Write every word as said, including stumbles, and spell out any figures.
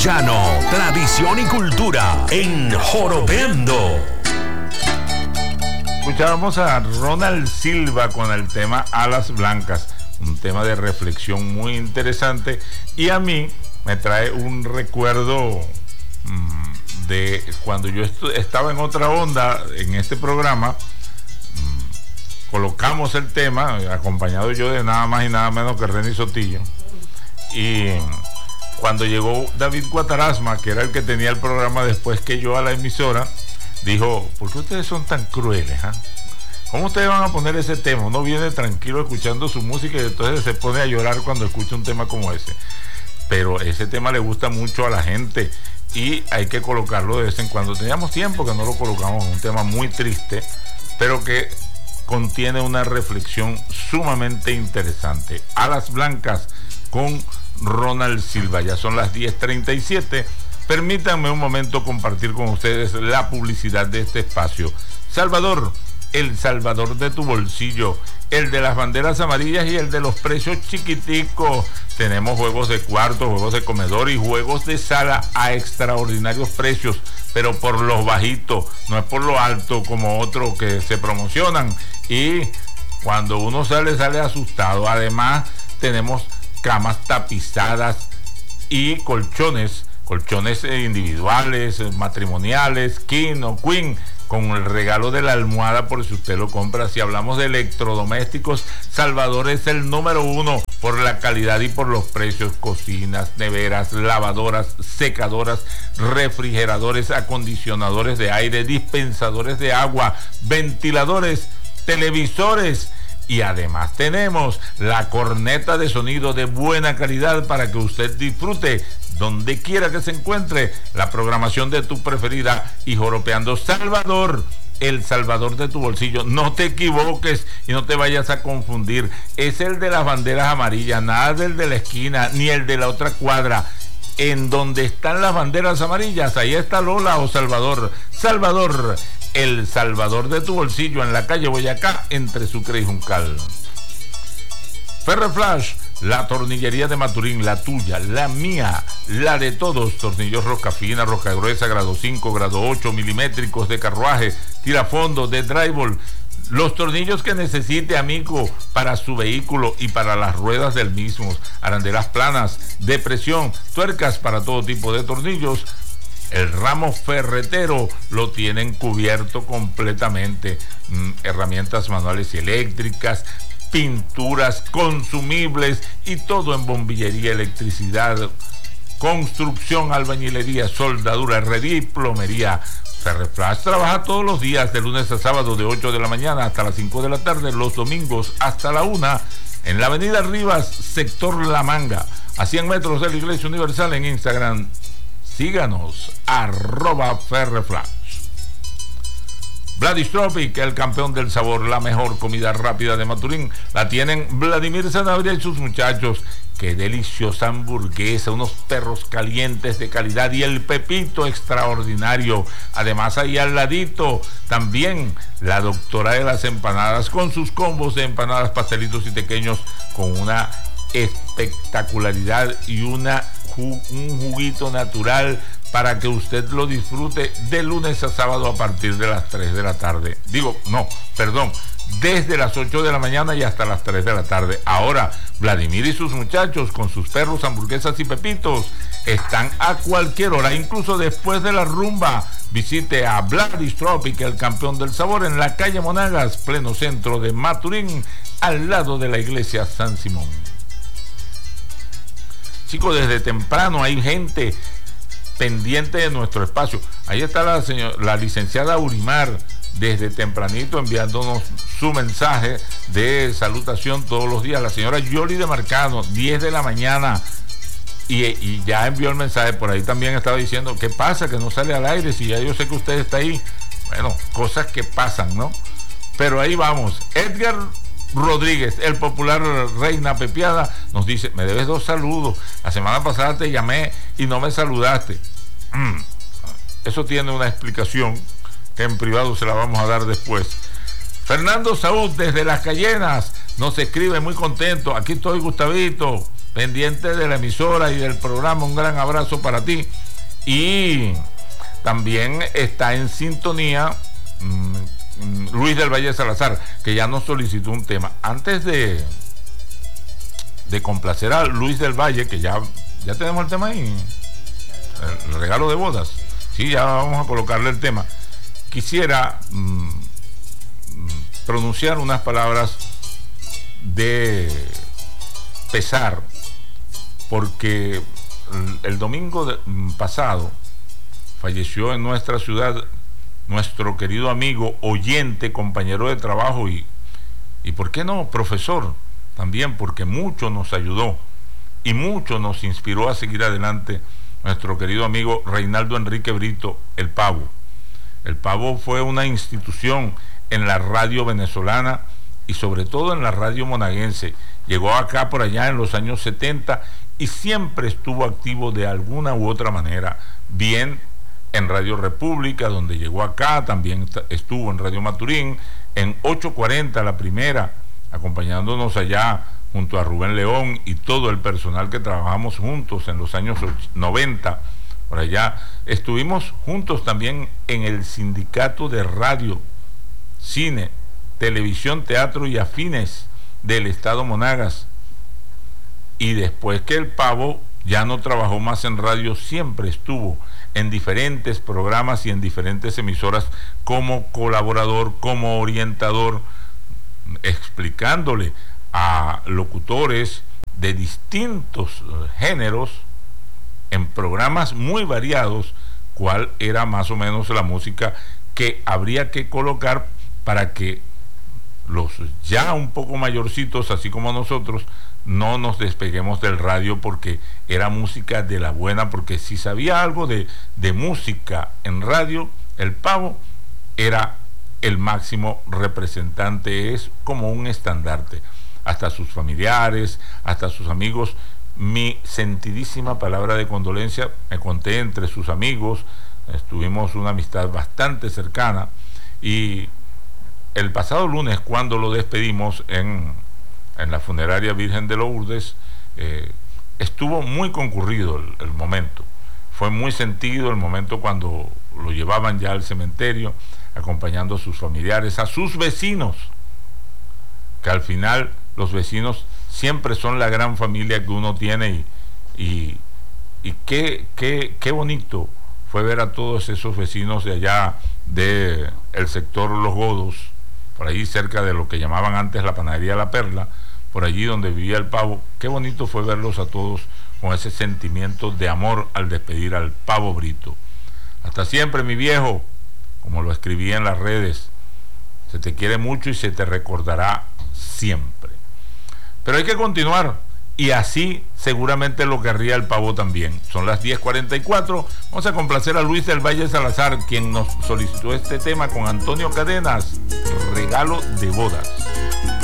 llano, tradición y cultura en Joropeando. Escuchábamos a Ronald Silva con el tema Alas Blancas, un tema de reflexión muy interesante, y a mí me trae un recuerdo mmm, de cuando yo est- estaba en otra onda en este programa. Mmm, colocamos el tema, acompañado yo de nada más y nada menos que René Sotillo, y cuando llegó David Guatarasma, que era el que tenía el programa después que yo a la emisora, dijo: ¿por qué ustedes son tan crueles? ¿eh? ¿Cómo ustedes van a poner ese tema? Uno viene tranquilo escuchando su música y entonces se pone a llorar cuando escucha un tema como ese. Pero ese tema le gusta mucho a la gente y hay que colocarlo de vez en cuando. Teníamos tiempo que no lo colocamos, un tema muy triste, pero que contiene una reflexión sumamente interesante. Alas Blancas con Ronald Silva. Ya son las diez treinta y siete. Permítanme un momento compartir con ustedes la publicidad de este espacio. Salvador, el salvador de tu bolsillo, el de las banderas amarillas y el de los precios chiquiticos. Tenemos juegos de cuarto, juegos de comedor y juegos de sala a extraordinarios precios, pero por los bajitos, no es por lo alto como otros que se promocionan. Y cuando uno sale, sale asustado. Además, tenemos camas tapizadas y colchones, colchones individuales, matrimoniales, king o queen, con el regalo de la almohada por si usted lo compra. Si hablamos de electrodomésticos, Salvador es el número uno por la calidad y por los precios. Cocinas, neveras, lavadoras, secadoras, refrigeradores, acondicionadores de aire, dispensadores de agua, ventiladores, televisores. Y además tenemos la corneta de sonido de buena calidad para que usted disfrute donde quiera que se encuentre la programación de tu preferida. Y Joropeando, Salvador, el salvador de tu bolsillo. No te equivoques y no te vayas a confundir. Es el de las banderas amarillas, nada del de la esquina ni el de la otra cuadra. En donde están las banderas amarillas, ahí está Lola o Salvador. Salvador, el salvador de tu bolsillo, en la calle Boyacá, entre Sucre y Juncal. Ferreflash, la tornillería de Maturín, la tuya, la mía, la de todos. Tornillos rosca fina, rosca gruesa, grado cinco, grado ocho, milimétricos, de carruaje, tirafondo, de drywall. Los tornillos que necesite, amigo, para su vehículo y para las ruedas del mismo. Arandelas planas, de presión, tuercas para todo tipo de tornillos. El ramo ferretero lo tienen cubierto completamente. Mm, herramientas manuales y eléctricas, pinturas, consumibles y todo en bombillería, electricidad, construcción, albañilería, soldadura, herrería y plomería. Ferreflash trabaja todos los días de lunes a sábado de ocho de la mañana hasta las cinco de la tarde, los domingos hasta la una, en la avenida Rivas, sector La Manga, a cien metros de la Iglesia Universal. En Instagram, síganos, arroba Ferreflash. Vladistropic, el campeón del sabor, la mejor comida rápida de Maturín, la tienen Vladimir Sanabria y sus muchachos. Qué deliciosa hamburguesa, unos perros calientes de calidad y el pepito extraordinario. Además, ahí al ladito también la doctora de las empanadas con sus combos de empanadas, pastelitos y pequeños con una espectacularidad y una ju- un juguito natural para que usted lo disfrute de lunes a sábado a partir de las tres de la tarde. Digo, no, perdón, desde las ocho de la mañana y hasta las tres de la tarde. Ahora, Vladimir y sus muchachos con sus perros, hamburguesas y pepitos están a cualquier hora, incluso después de la rumba. Visite a Vladistropic, el campeón del sabor, en la calle Monagas, pleno centro de Maturín, al lado de la iglesia San Simón. Chicos, desde temprano hay gente pendiente de nuestro espacio. Ahí está la, señor, la licenciada Urimar, desde tempranito enviándonos su mensaje de salutación todos los días. La señora Yoli de Marcano, diez de la mañana, y, y ya envió el mensaje. Por ahí también estaba diciendo: ¿qué pasa? Que no sale al aire, si ya yo sé que usted está ahí. Bueno, cosas que pasan, ¿no? Pero ahí vamos. Edgar Rodríguez, el popular Reina Pepiada, nos dice: me debes dos saludos. La semana pasada te llamé y no me saludaste. Mm. Eso tiene una explicación que en privado se la vamos a dar después. Fernando Saúd, desde Las Cayenas, nos escribe muy contento: aquí estoy, Gustavito, pendiente de la emisora y del programa. Un gran abrazo para ti. Y también está en sintonía mmm, Luis del Valle Salazar, que ya nos solicitó un tema. Antes de, de complacer a Luis del Valle, que ya, ya tenemos el tema ahí, el, el regalo de bodas. Sí, ya vamos a colocarle el tema. Quisiera mmm, pronunciar unas palabras de pesar, porque el domingo de, pasado falleció en nuestra ciudad nuestro querido amigo, oyente, compañero de trabajo y, y ¿por qué no, profesor? También, porque mucho nos ayudó y mucho nos inspiró a seguir adelante, nuestro querido amigo Reinaldo Enrique Brito, el Pavo. El Pavo fue una institución en la radio venezolana y sobre todo en la radio monaguense. Llegó acá por allá en los años setenta y siempre estuvo activo de alguna u otra manera, bien en Radio República, donde llegó acá, también estuvo en Radio Maturín, en ocho cuarenta, la primera, acompañándonos allá junto a Rubén León y todo el personal que trabajamos juntos en los años noventa, por allá. Estuvimos juntos también en el sindicato de radio, cine, televisión, teatro y afines del Estado Monagas. Y después que el Pavo ya no trabajó más en radio, siempre estuvo en diferentes programas y en diferentes emisoras como colaborador, como orientador, explicándole a locutores de distintos géneros en programas muy variados cuál era más o menos la música que habría que colocar para que los ya un poco mayorcitos, así como nosotros, no nos despeguemos del radio, porque era música de la buena, porque si sabía algo de, de música en radio, el Pavo era el máximo representante, es como un estandarte. Hasta sus familiares, hasta sus amigos, mi sentidísima palabra de condolencia, me conté entre sus amigos, tuvimos una amistad bastante cercana, y el pasado lunes, cuando lo despedimos en, en la funeraria Virgen de Lourdes, eh, estuvo muy concurrido el, el momento. Fue muy sentido el momento cuando lo llevaban ya al cementerio, acompañando a sus familiares, a sus vecinos, que al final los vecinos siempre son la gran familia que uno tiene, y, y, y qué, qué, qué bonito fue ver a todos esos vecinos de allá del sector Los Godos, por ahí cerca de lo que llamaban antes la panadería La Perla, por allí donde vivía el Pavo. Qué bonito fue verlos a todos con ese sentimiento de amor al despedir al Pavo Brito. Hasta siempre, mi viejo, como lo escribí en las redes, se te quiere mucho y se te recordará siempre. Pero hay que continuar, y así seguramente lo querría el Pavo también. Son las diez cuarenta y cuatro, vamos a complacer a Luis del Valle Salazar, quien nos solicitó este tema con Antonio Cadenas, Regalo de Bodas.